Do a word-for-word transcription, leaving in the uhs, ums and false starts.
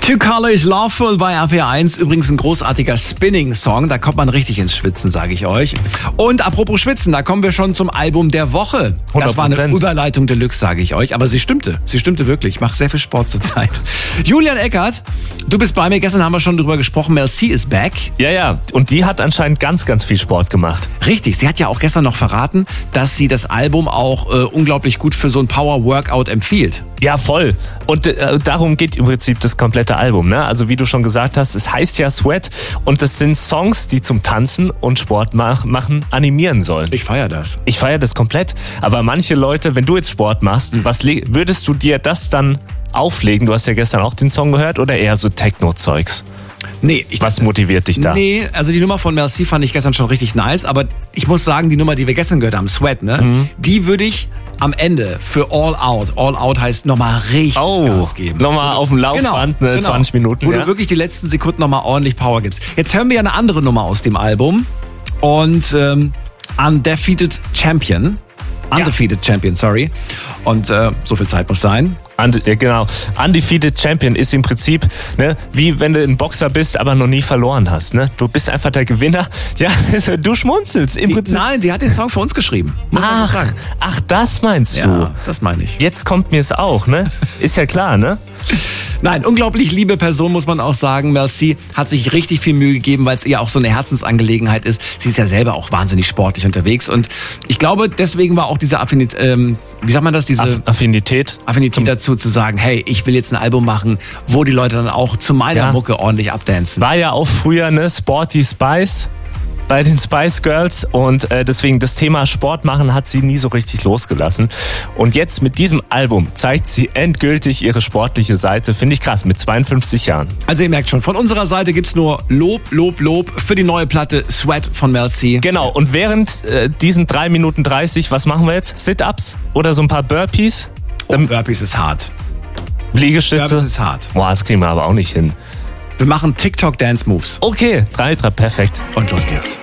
Two Colors Loveful bei R P R eins. Übrigens ein großartiger Spinning-Song. Da kommt man richtig ins Schwitzen, sage ich euch. Und apropos Schwitzen, da kommen wir schon zum Album der Woche. Das war eine Überleitung Deluxe, sage ich euch. Aber sie stimmte. Sie stimmte wirklich. Ich mache sehr viel Sport zurzeit. Julian Eckert, du bist bei mir. Gestern haben wir schon drüber gesprochen. Mel C is back. Ja, ja. Und die hat anscheinend ganz, ganz viel Sport gemacht. Richtig. Sie hat ja auch gestern noch verraten, dass sie das Album auch äh, unglaublich gut für so ein Power-Workout empfiehlt. Ja, voll. Und äh, darum geht im Prinzip das komplette Album, ne? Also wie du schon gesagt hast, es heißt ja Sweat und das sind Songs, die zum Tanzen und Sport mach, machen animieren sollen. Ich feiere das. Ich feiere das komplett. Aber manche Leute, wenn du jetzt Sport machst, mhm. was würdest du dir das dann auflegen? Du hast ja gestern auch den Song gehört oder eher so Techno-Zeugs? Nee, ich, Was motiviert dich da? Nee, also die Nummer von Mel C fand ich gestern schon richtig nice, aber ich muss sagen, die Nummer, die wir gestern gehört haben, Sweat, ne, mhm. die würde ich am Ende für All Out, All Out heißt nochmal richtig oh, Gas geben. Nochmal auf dem Laufband, genau, ne, genau. zwanzig Minuten. Wo ja. du wirklich die letzten Sekunden nochmal ordentlich Power gibst. Jetzt hören wir ja eine andere Nummer aus dem Album und ähm, Undefeated Champion. Undefeated ja. Champion, sorry. Und äh, so viel Zeit muss sein. Und, ja, genau. Undefeated Champion ist im Prinzip, ne, wie wenn du ein Boxer bist, aber noch nie verloren hast. Ne? Du bist einfach der Gewinner. Ja, du schmunzelst. Im die, Prinzip. Nein, die hat den Song für uns geschrieben. Ach, ach, das meinst du? Ja, das meine ich. Jetzt kommt mir es auch, ne? Ist ja klar, ne? Nein, unglaublich liebe Person, muss man auch sagen. Mel C hat sich richtig viel Mühe gegeben, weil es ihr auch so eine Herzensangelegenheit ist. Sie ist ja selber auch wahnsinnig sportlich unterwegs und ich glaube, deswegen war auch diese Affinität, ähm, wie sagt man das, diese Aff- Affinität, Affinität dazu zu sagen, hey, ich will jetzt ein Album machen, wo die Leute dann auch zu meiner ja. Mucke ordentlich abdancen. War ja auch früher, ne, Sporty Spice bei den Spice Girls und äh, deswegen das Thema Sport machen hat sie nie so richtig losgelassen. Und jetzt mit diesem Album zeigt sie endgültig ihre sportliche Seite. Finde ich krass, mit zweiundfünfzig Jahren. Also ihr merkt schon, von unserer Seite gibt's nur Lob, Lob, Lob für die neue Platte Sweat von Mel C. Genau, und während äh, diesen drei Minuten dreißig, was machen wir jetzt? Sit-Ups oder so ein paar Burpees? Oh, Burpees ist hart. Liegestütze? Burpees ist hart. Boah, das kriegen wir aber auch nicht hin. Wir machen TikTok-Dance-Moves. Okay, drei, drei, perfekt. Und los geht's.